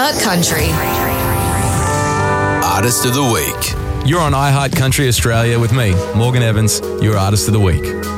iHeart Country. Artist of the Week. You're on iHeart Country Australia with me, Morgan Evans, your Artist of the Week.